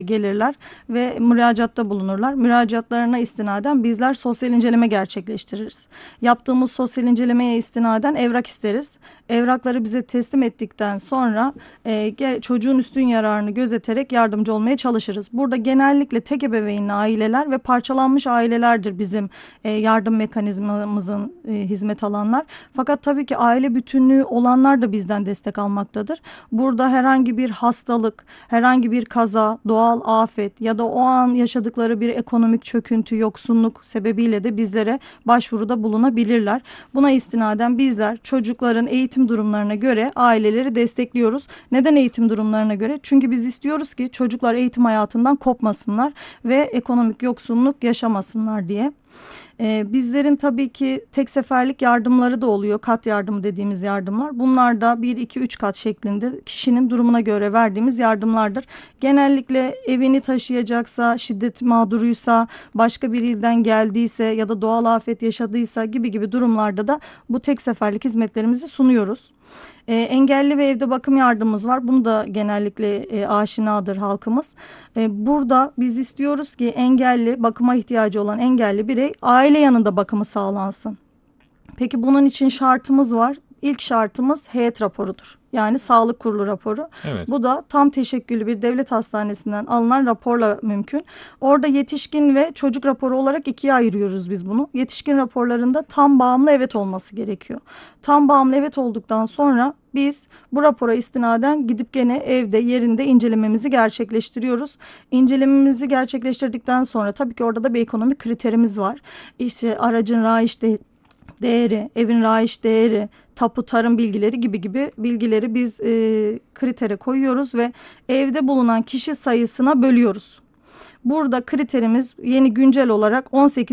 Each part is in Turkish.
gelirler ve müracaatta bulunurlar. Müracaatlarına istinaden bizler sosyal inceleme gerçekleştiririz. Yaptığımız sosyal incelemeye istinaden evrak isteriz. Evrakları bize teslim ettikten sonra çocuğun üstün yararını gözeterek yardımcı olmaya çalışırız. Burada genellikle tek ebeveynli aileler ve parçalanmış ailelerdir bizim yardım mekanizmamızın hizmet alanlar. Fakat tabii ki aile bütünlüğü olanlar da bizden destek almaktadır. Burada herhangi bir hastalık, herhangi bir kaza, doğal afet ya da o an yaşadıkları bir ekonomik çöküntü, yoksunluk sebebiyle de bizlere başvuruda bulunabilirler. Buna istinaden bizler çocukların eğitim durumlarına göre aileleri destekliyoruz. Neden eğitim durumlarına göre? Çünkü biz istiyoruz ki çocuklar eğitim hayatından kopmasınlar ve ekonomik yoksunluk yaşamasınlar diye. Bizlerin tabii ki tek seferlik yardımları da oluyor. Kat yardımı dediğimiz yardımlar. Bunlar da 1, 2, 3 kat şeklinde kişinin durumuna göre verdiğimiz yardımlardır. Genellikle evini taşıyacaksa, şiddet mağduruysa, başka bir ilden geldiyse ya da doğal afet yaşadıysa gibi durumlarda da bu tek seferlik hizmetlerimizi sunuyoruz. Engelli ve evde bakım yardımımız var. Bunu da genellikle aşinadır halkımız. Burada biz istiyoruz ki engelli, bakıma ihtiyacı olan engelli birey aile yanında bakımı sağlansın. Peki bunun için şartımız var. İlk şartımız heyet raporudur. Yani sağlık kurulu raporu. Evet. Bu da tam teşekküllü bir devlet hastanesinden alınan raporla mümkün. Orada yetişkin ve çocuk raporu olarak ikiye ayırıyoruz biz bunu. Yetişkin raporlarında tam bağımlı evet olması gerekiyor. Tam bağımlı evet olduktan sonra biz bu rapora istinaden gidip gene evde yerinde incelememizi gerçekleştiriyoruz. İncelememizi gerçekleştirdikten sonra tabii ki orada da bir ekonomik kriterimiz var. İşte aracın raiş değeri, evin raiş değeri, tapu tarım bilgileri gibi bilgileri biz kritere koyuyoruz ve evde bulunan kişi sayısına bölüyoruz. Burada kriterimiz yeni güncel olarak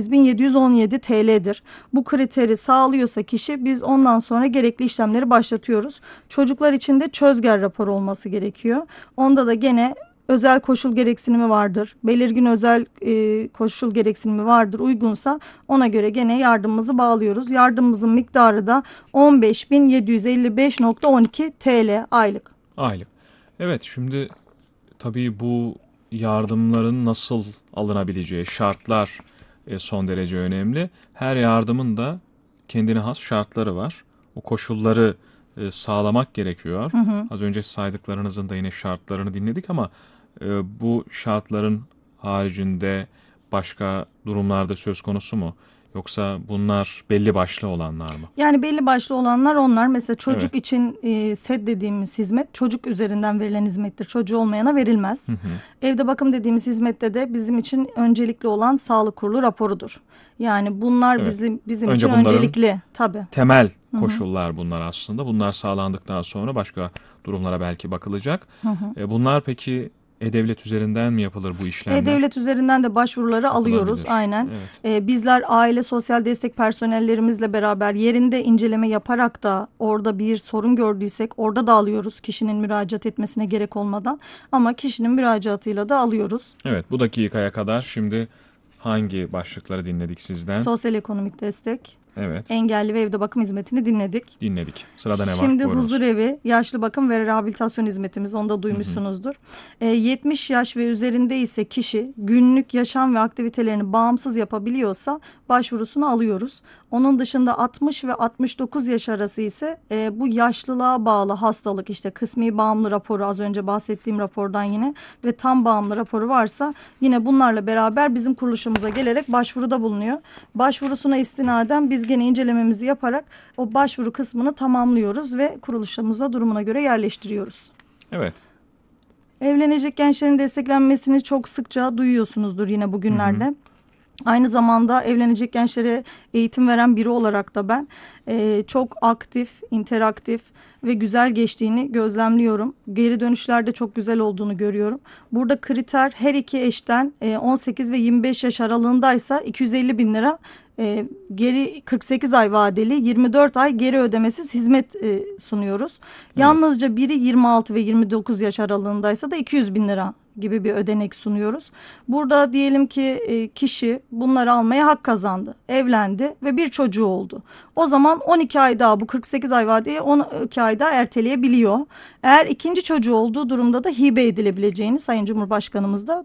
18.717 TL'dir. Bu kriteri sağlıyorsa kişi biz ondan sonra gerekli işlemleri başlatıyoruz. Çocuklar için de çözger raporu olması gerekiyor. Onda da gene özel koşul gereksinimi vardır. Belirgin özel koşul gereksinimi vardır. Uygunsa ona göre gene yardımımızı bağlıyoruz. Yardımımızın miktarı da 15.755.12 TL aylık. Aylık. Evet, şimdi tabii bu yardımların nasıl alınabileceği şartlar son derece önemli. Her yardımın da kendine has şartları var. O koşulları sağlamak gerekiyor. Az önce saydıklarınızın da yine şartlarını dinledik ama bu şartların haricinde başka durumlarda söz konusu mu? Yoksa bunlar belli başlı olanlar mı? Yani belli başlı olanlar onlar. Mesela çocuk Evet. için SED dediğimiz hizmet çocuk üzerinden verilen hizmettir. Çocuğu olmayana verilmez. Evde bakım dediğimiz hizmette de bizim için öncelikli olan sağlık kurulu raporudur. Yani bunlar Evet. bizim Önce için bunların öncelikli tabii. Temel koşullar bunlar aslında. Bunlar sağlandıktan sonra başka durumlara belki bakılacak. Bunlar peki E-Devlet üzerinden mi yapılır bu işlemler? E-Devlet üzerinden de başvuruları alıyoruz. Aynen. Evet. Bizler aile sosyal destek personellerimizle beraber yerinde inceleme yaparak da orada bir sorun gördüysek orada da alıyoruz kişinin müracaat etmesine gerek olmadan. Ama kişinin müracaatıyla da alıyoruz. Evet, bu dakikaya kadar şimdi hangi başlıkları dinledik sizden? Sosyal ekonomik destek, Evet, engelli ve evde bakım hizmetini dinledik. dinledik. Sırada ne var? Şimdi Buyurunuz. huzur evi, yaşlı bakım ve rehabilitasyon hizmetimiz, onu da duymuşsunuzdur. 70 yaş ve üzerinde ise kişi günlük yaşam ve aktivitelerini bağımsız yapabiliyorsa başvurusunu alıyoruz. Onun dışında 60 ve 69 yaş arası ise bu yaşlılığa bağlı hastalık, işte kısmi bağımlı raporu, az önce bahsettiğim rapordan yine ve tam bağımlı raporu varsa yine bunlarla beraber bizim kuruluşumuza gelerek başvuruda bulunuyor. Başvurusuna istinaden biz gene incelememizi yaparak o başvuru kısmını tamamlıyoruz ve kuruluşumuza durumuna göre yerleştiriyoruz. Evet. Evlenecek gençlerin desteklenmesini çok sıkça duyuyorsunuzdur yine bugünlerde. Aynı zamanda evlenecek gençlere eğitim veren biri olarak da ben çok aktif, interaktif ve güzel geçtiğini gözlemliyorum. Geri dönüşlerde çok güzel olduğunu görüyorum. Burada kriter her iki eşten 18 ve 25 yaş aralığındaysa 250 bin lira, geri 48 ay vadeli 24 ay geri ödemesiz hizmet sunuyoruz. Yalnızca biri 26 ve 29 yaş aralığındaysa da 200 bin lira gibi bir ödenek sunuyoruz. Burada diyelim ki kişi bunları almaya hak kazandı, evlendi ve bir çocuğu oldu. O zaman 12 ay daha, bu 48 ay vadeyi 12 ay daha erteleyebiliyor. Eğer ikinci çocuğu olduğu durumda da hibe edilebileceğini Sayın Cumhurbaşkanımız da